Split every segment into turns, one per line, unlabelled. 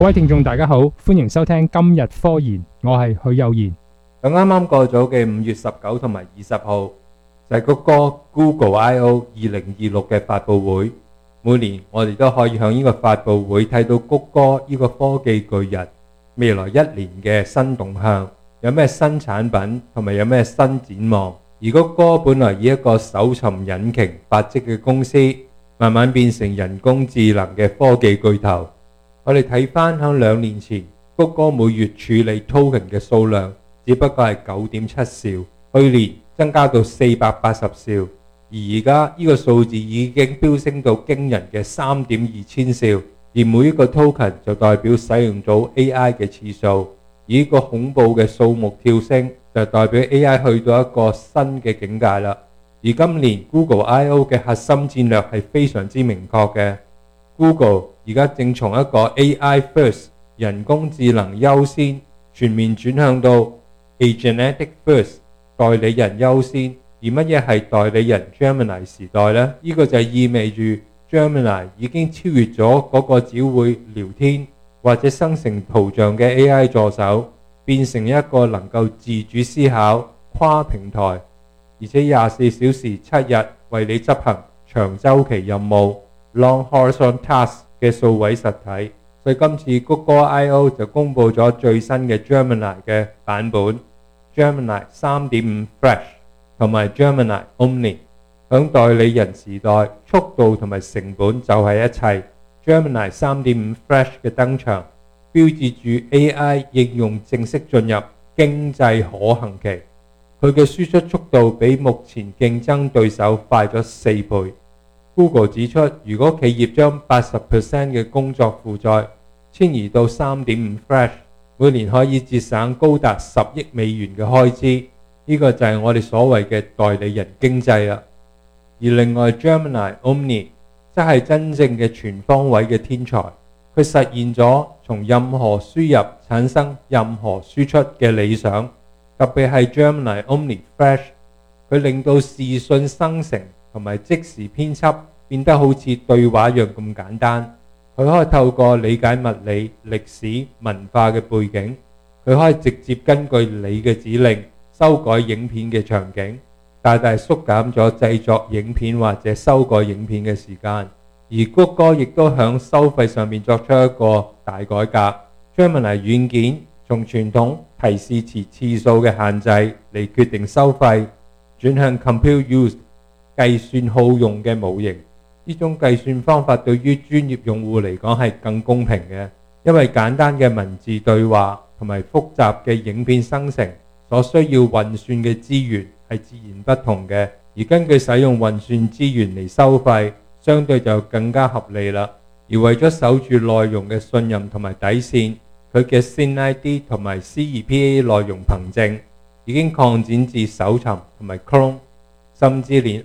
各位聽眾大家好，歡迎收聽今日科研，我係許佑賢。
咁啱啱過咗嘅5月19同埋20號就係嗰個 Google I/O 2026嘅發佈會。每年我哋都可以向呢個發佈會睇到谷歌呢個科技巨人未來1年嘅新動向，有咩新產品同埋有咩新展望。而谷歌本來以一個搜尋引擎發跡嘅公司，慢慢變成人工智能嘅科技巨頭。我哋睇翻響2年前，谷歌每月處理 token 嘅數量只不過係9.7兆，去年增加到480兆，而而家呢個數字已經飆升到驚人嘅3.2千兆，而每一個 token 就代表使用到 AI 嘅次數，而呢個恐怖嘅數目跳升就代表 AI 去到一個新嘅境界啦。而今年 Google I/O 嘅核心戰略係非常之明確嘅。Google 而家正從一個 AI first 人工智能優先，全面轉向到 Agentic first 代理人優先。而乜嘢係代理人 Gemini 時代呢？呢個就意味住 Gemini 已經超越咗嗰個只會聊天或者生成圖像嘅 AI 助手，變成一個能夠自主思考、跨平台，而且24小時7日為你執行長週期任務 Long Horizon Task 嘅數位實體。所以今次谷歌 I/O 就公布咗最新嘅 Gemini 嘅版本 Gemini 3.5 Fresh 同埋 Gemini Omni。響代理人時代，速度同埋成本就係一切。Gemini 3.5 Fresh 嘅登場，標誌住 AI 應用正式進入經濟可行期。佢嘅輸出速度比目前競爭對手快咗4倍。Google 指出，如果企業將80% 嘅工作負載遷移到3.5 Fresh， 每年可以節省高達10億美元嘅開支。呢個就係我哋所謂嘅代理人經濟啦。而另外 Gemini Omni 則係真正嘅全方位嘅天才，佢實現咗從任何輸入產生任何輸出嘅理想。特別係 Gemini Omni Fresh， 佢令到視訊生成同埋即時編輯變得好似對話一樣咁簡單。佢可以透過理解物理、歷史、文化嘅背景，佢可以直接根據你嘅指令修改影片嘅場景，大大縮減咗製作影片或者修改影片嘅時間。而谷歌亦都響收費上面作出一個大改革。Gemini 軟件從傳統提示詞次數嘅限制嚟決定收費，轉向 Compute Used 計算好用嘅模型。呢種計算方法對於專業用戶嚟講係更公平嘅，因為簡單嘅文字對話同埋複雜嘅影片生成所需要運算嘅資源係截然不同嘅，而根據使用運算資源嚟收費，相對就更加合理啦。而為咗守住內容嘅信任同埋底線，佢嘅 SynID 同埋 CEPA 內容憑證已經擴展至搜尋同埋 Chrome， 甚至連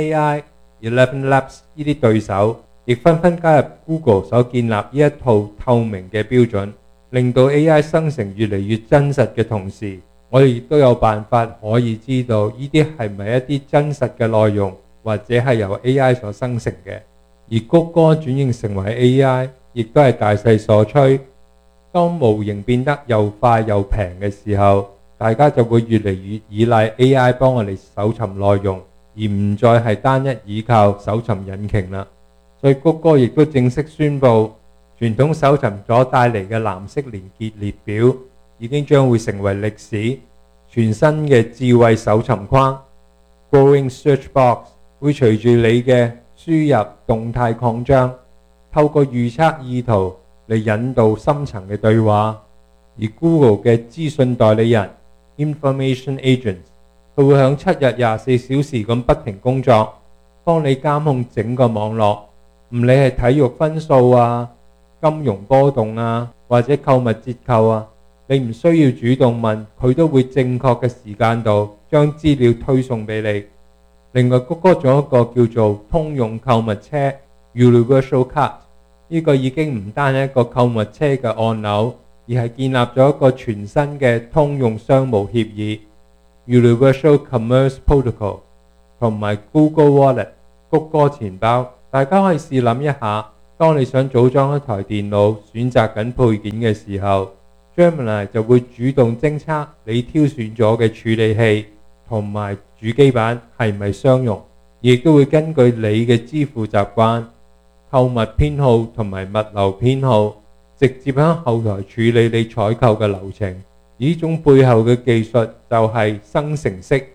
OpenAI、ElevenLabs 呢啲對手亦紛紛加入 Google 所建立呢一套透明嘅標準，令到 AI 生成越嚟越真實嘅同時，我哋亦都有辦法可以知道呢啲係咪一啲真實嘅內容，或者係由 AI 所生成嘅。而谷歌轉型成為 AI， 亦都係大勢所趨。當模型變得又快又平嘅時候，大家就會越嚟越依賴 AI 幫我哋搜尋內容，而唔再係單一依靠搜尋引擎啦。所以谷歌亦都正式宣布，傳統搜尋所帶嚟嘅藍色連結列表已經將會成為歷史。全新嘅智慧搜尋框 Growing Search Box 會隨住你嘅輸入動態擴張，透過預測意圖嚟引導深層嘅對話。而 Google 嘅資訊代理人 Information Agents， 佢會響7日24小時咁不停工作，幫你監控整個網絡，唔理係體育分數啊、金融波動啊，或者購物折扣啊，你唔需要主動問，佢都會正確嘅時間度將資料推送俾你。另外，谷歌仲有一個叫做通用購物車 Universal Cart， 呢個已經唔單係一個購物車嘅按鈕，而係建立咗一個全新嘅通用商務協議 Universal Commerce Protocol， 同埋 Google Wallet 谷歌錢包。大家可以試諗一下， 當你想組裝一台電腦，選擇緊配件嘅時候， Gemini 就會主動偵測你挑選咗嘅處理器同埋主機板係咪相容，亦都會根據你嘅支付習慣、購物編號同埋物流編號，直接喺後台處理你採購嘅流程。呢種背後嘅技術就係生成式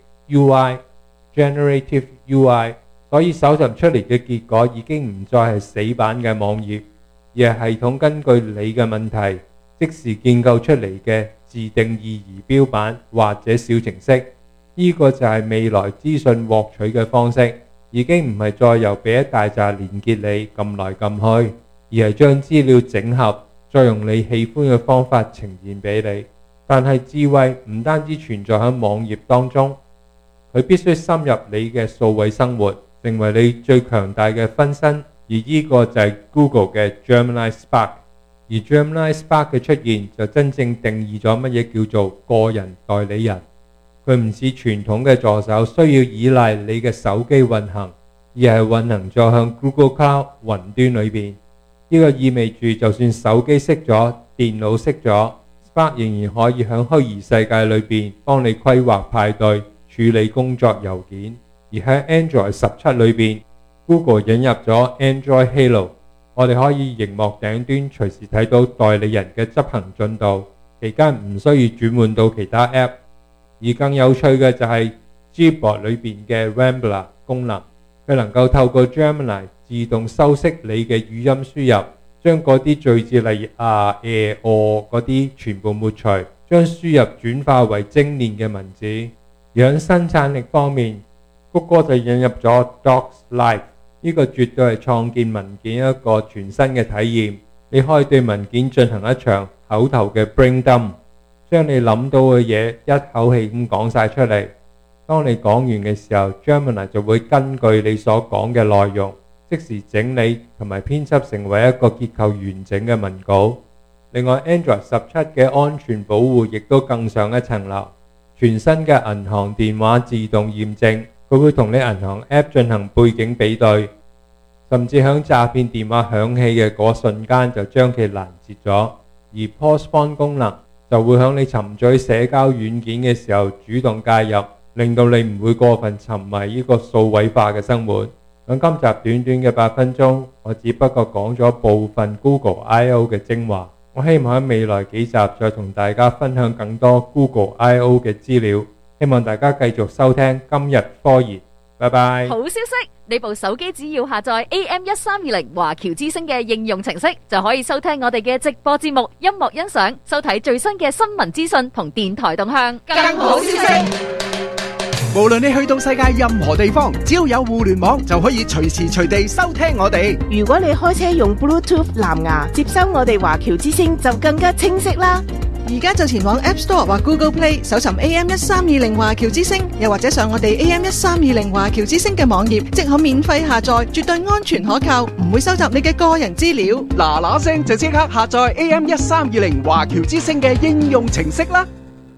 UI、Generative UI， 所以搜尋出嚟嘅結果已經唔再係死板嘅網頁，而係系統根據你嘅問題即時建構出嚟嘅自定義儀表板或者小程式。呢個就係未來資訊獲取嘅方式，已經唔係再由俾一大紮連結你撳來撳去，而係將資料整合，再用你喜歡嘅方法呈現俾你。但係智慧唔單止存在喺網頁當中，佢必須深入你嘅數位生活，成為你最強大嘅分身。而呢個就係 Google 嘅 Gemini Spark。而 Gemini Spark 嘅出現就真正定義咗乜嘢叫做個人代理人。佢唔似傳統嘅助手需要依賴你嘅手機運行，而係運行咗向 Google Cloud 雲端裏邊。呢個意味住就算手機熄咗、電腦熄咗， Spark 仍然可以喺虛擬世界裏邊幫你規劃派對、處理工作郵件。而喺 Android 17裏邊， Google 引入咗 Android Halo， 我哋可以熒幕頂端隨時睇到代理人嘅執行進度，期間唔需要轉換到其他 App。 而更有趣嘅就係 Gboard 裏邊嘅 Rambler 功能，佢能夠透過 Gemini 自動修飾你嘅語音輸入，將嗰啲句子例如嗰啲全部抹除，將輸入轉化為精煉嘅文字。而喺生產力方面，谷歌就引入咗 Docs Live， 呢個絕對係創建文件一個全新嘅體驗。你可以對文件進行一場口頭嘅 brain dump， 將你諗到嘅嘢一口氣咁講晒出嚟。當你講完嘅時候， Gemini 就會根據你所講嘅內容即時整理同埋編輯成為一個結構完整嘅文稿。另外 Android 17嘅安全保護亦都更上一層樓，全新嘅銀行電話自動驗證，佢會同你銀行 App 進行背景比對，甚至響詐騙電話響起嘅嗰瞬間就將佢攔截咗。而 Postphone 功能就會響你沉醉社交軟件嘅時候主動介入，令到你唔會過分沉迷呢個數位化嘅生活。喺今集短短嘅8分鐘，我只不過講咗部分 Google I/O 嘅精華。我希望喺未來幾集再同大家分享更多 Google I/O 嘅資料。希望大家繼續收聽今日科研，拜拜。
好消息，你部手機只要下載 AM1320華僑之聲嘅應用程式，就可以收聽我哋嘅直播節目、音樂欣賞、收睇最新嘅新聞資訊同電台動向。更好消息，
無論你去到世界任何地方，只要有互聯網，就可以隨時隨地收聽我哋。
如果你開車用 Bluetooth 藍牙接收我哋華僑之聲，就更加清晰啦。
而家就前往 App Store 或 Google Play 搜尋 AM1320華僑之聲，又或者上我哋 AM1320華僑之聲嘅網頁，即可免費下載，絕對安全可靠，唔會收集你嘅個人資料。
嗱嗱聲就即刻下載 AM1320華僑之聲嘅應用程式啦。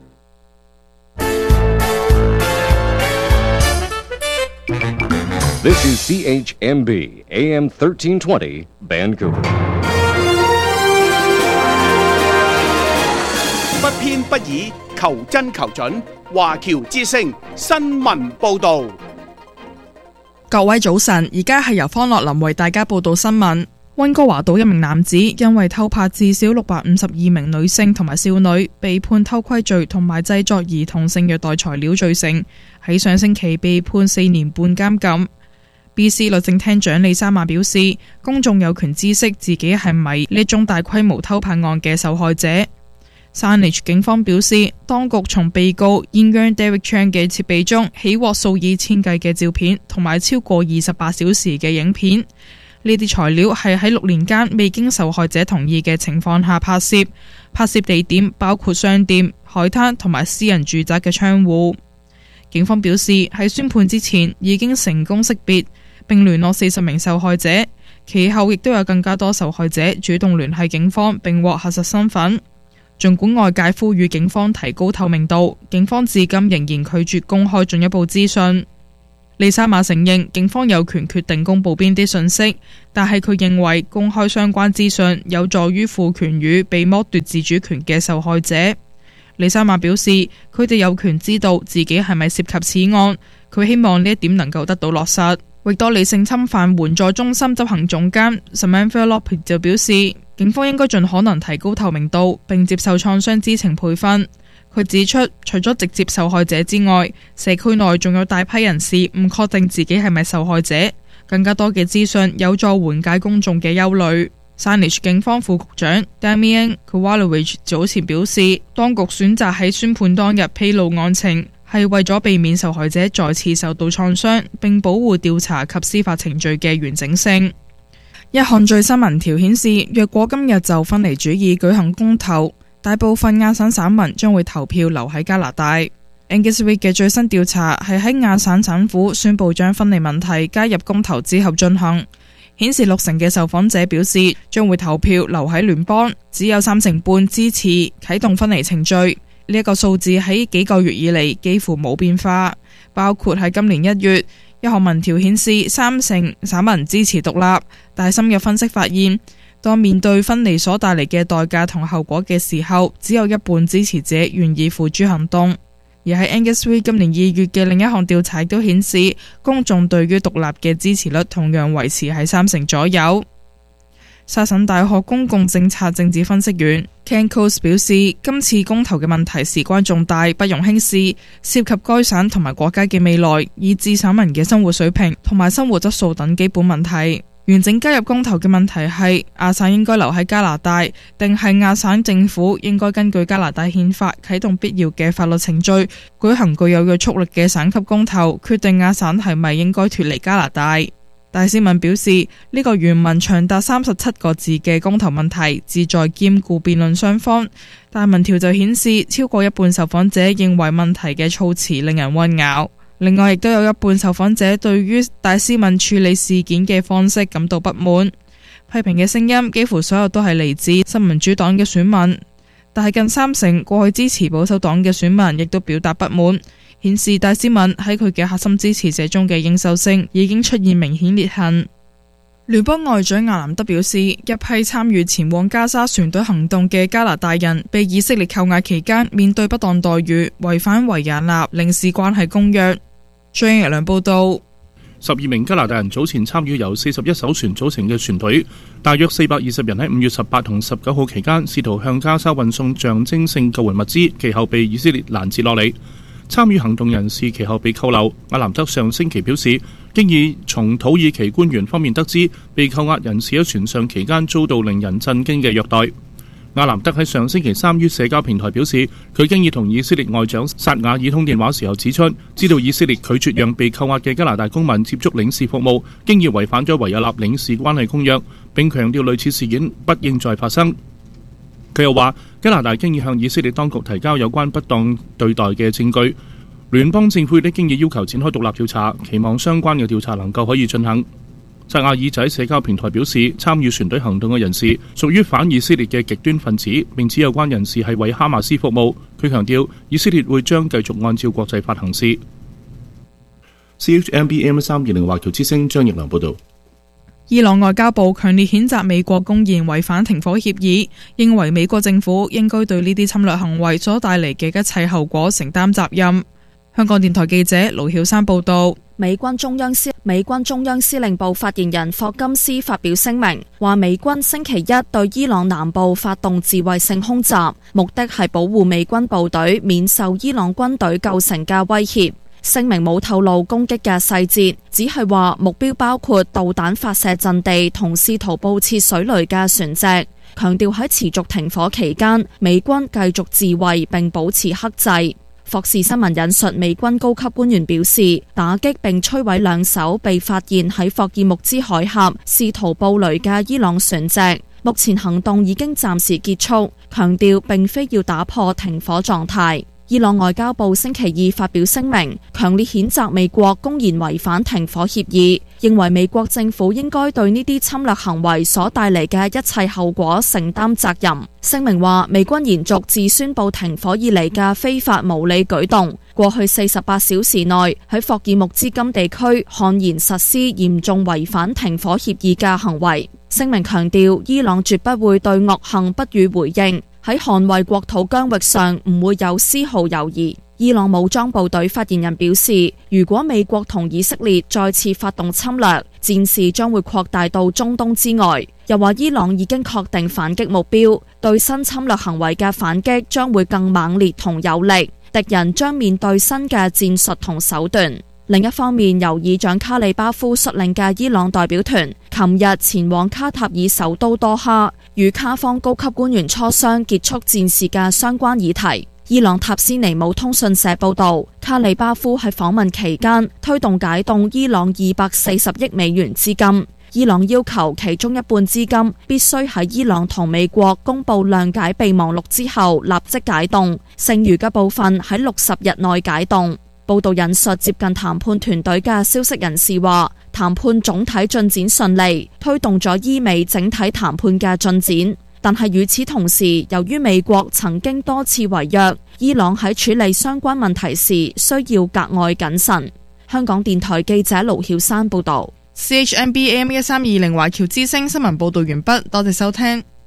This is CHMB AM 1320 Vancouver。
不偏不倚，求真求準。華僑之聲新聞報導。
各位早晨，而家係由方樂林為大家報道新聞。溫哥華島一名男子因為偷拍至少652名女性同埋少女，被判偷窺罪同埋製作兒童性虐待材料罪成，喺上星期被判4年半監禁。BC 律政廳長李莎瑪表示，公眾有權知悉自己係咪呢宗大規模偷拍案嘅受害者。Saanich 警方表示，當局從被告 Inger David Chan 嘅設備中起獲數以千計嘅照片同埋超過28小時嘅影片。呢啲材料係喺6年間未經受害者同意嘅情況下拍攝，拍攝地點包括商店、海灘同埋私人住宅嘅窗戶。警方表示，喺宣判之前已經成功識別並聯絡40名受害者，其後亦都有更加多受害者主動聯繫警方並獲核實身份。儘管外界呼籲警方提高透明度，警方至今仍然拒絕公開進一步資訊。 利沙馬承認警方有權決定公佈邊啲信息，但係佢認為公開相關資訊有助於賦權予被剝奪自主權嘅受害者。利沙馬表示，佢哋有權知道自己係咪涉及此案，佢希望呢一點能夠得到落實。域多利性侵犯援助中心執行總監 Samantha Lopez 就表示，警方應該盡可能提高透明度，並接受創傷知情培訓。佢指出，除咗直接受害者之外，社區內仲有大批人士唔確定自己係咪受害者，更加多嘅資訊有助緩解公眾嘅憂慮。Saanich 警方副局長 Damian Kowalewicz 早前表示，當局選擇喺宣判當日披露案情，係為咗避免受害者再次受到創傷，並保護調查及司法程序嘅完整性。一項最新民調顯示，若果今日就分離主義舉行公投，大部分亞省省民將會投票留喺加拿大。Angus Reid 嘅最新調查係喺亞省省府宣布將分離問題加入公投之後進行，顯示60%嘅受訪者表示將會投票留喺聯邦，只有35%支持啟動分離程序。呢一個數字喺幾個月以嚟幾乎冇變化，包括喺今年1月，一項民調顯示30%省民支持獨立，但係深入分析發現，當面對分離所帶嚟嘅代價同後果嘅時候，只有一半支持者願意付諸行動。而喺 Angus Reid 今年2月嘅另一項調查都顯示，公眾對於獨立嘅支持率同樣維持喺30%左右。薩省大學公共政策政治分析員 Ken Coase 表示，今次公投嘅問題事關重大，不容輕視，涉及該省同埋國家嘅未來，以至省民嘅生活水平同埋生活質素等基本問題。完整加入公投嘅問題係亞省應該留喺加拿大，定係亞省政府應該根據加拿大憲法啟動必要嘅法律程序，舉行具有約束力嘅省級公投，決定亞省係咪應該脫離加拿大。戴斯文表示，呢個原文長達37個字嘅公投問題旨在兼顧辯論雙方，但民調就顯示超過一半受訪者認為問題嘅措辭令人混淆。另外，亦都有一半受訪者對於戴斯文處理事件嘅方式感到不滿。批評嘅聲音幾乎所有都係嚟自新民主黨嘅選民，但係近30%過去支持保守黨嘅選民亦都表達不滿，顯示戴斯文喺佢嘅核心支持者中嘅認受性已經出現明顯裂痕。聯邦外長亞南德表示，一批參與前往加沙船隊行動嘅加拿大人被以色列扣押期間面對不當待遇，違反維也納領事關係公約。張奕良報道
，12名加拿大人早前參與由41艘船組成嘅船隊，大約420人喺5月18同19號期間試圖向加沙運送象徵性救援物資，其後被以色列攔截落嚟。參與行動人士其後被扣留。亞南德上星期表示，經已從土耳其官員方面得知，被扣押人士喺船上期間遭到令人震驚嘅虐待。亞南德喺上星期3於社交平台表示，佢經已同以色列外長薩瓦爾通電話時候指出，知道以色列拒絕讓被扣押嘅加拿大公民接觸領事服務，經已違反咗維也納領事關係公約，並強調類似事件不應再發生。佢又話，加拿大經已向以色列當局提交有關不當對待嘅證據，聯邦政府亦都經已要求展開獨立調查，期望相關嘅調查能夠可以進行。薩瓦爾仔社交平台表示，參與船隊行動嘅人士屬於反以色列嘅極端分子，並指有關人士係為哈馬斯服務。佢強調，以色列會將繼續按照國際法行事。
CHMB AM320 華僑之聲張奕良報導。
伊朗外交部強烈譴責美國公然違反停火協議，認為美國政府應該對呢啲侵略行為所帶嚟嘅一切後果承擔責任。香港電台記者盧曉珊報導。
美軍中央司令部發言人霍金斯發表聲明，話美軍星期一對伊朗南部發動自衛性空襲，目的係保護美軍部隊免受伊朗軍隊構成嘅威脅。聲明冇透露攻擊嘅細節，只係話目標包括導彈發射陣地同試圖布設水雷嘅船隻，強調喺持續停火期間，美軍繼續自衛並保持克制。霍士新聞引述美軍高級官員表示，打擊並摧毀2艘被發現喺霍爾木茲海峽試圖布雷嘅伊朗船隻，目前行動已經暫時結束，強調並非要打破停火狀態。伊朗外交部星期二發表聲明，強烈譴責美國公然違反停火協議，認為美國政府應該對呢啲侵略行為所帶嚟嘅一切後果承擔責任。聲明話，美軍延續自宣布停火以嚟嘅非法無理舉動， 過去48小時內喺霍爾木茲金地區悍然實施嚴重違反停火協議嘅行為。聲明強調，伊朗絕不會對惡行不予回應，喺捍衛國土疆域上唔會有絲毫猶豫。伊朗武裝部隊發言人表示，如果美國同以色列再次發動侵略，戰事將會擴大到中東之外。又話伊朗已經確定反擊目標，對新侵略行為嘅反擊將會更猛烈同有力，敵人將面對新嘅戰術同手段。另一方面，由議長卡里巴夫率領嘅伊朗代表團琴日前往卡塔爾首都多哈，與卡方高級官員磋商結束戰事嘅相關議題。伊朗塔斯尼姆通訊社報道，卡里巴夫喺訪問期間推動解凍伊朗240億美元資金。伊朗要求其中一半資金必須喺伊朗同美國公布諒解備忘錄之後立即解凍，剩餘嘅部分喺60日內解凍。報道引述接近談判團隊嘅消息人士話，談判總體進展順利，推動咗伊美整體談判嘅進展。但係與此同時，由於美國曾經多次違約，伊朗喺處理相關問題時需要格外謹慎。香港電台記者盧曉珊報道。
CHMB AM 1320華僑之聲新聞報道完畢，多謝收聽。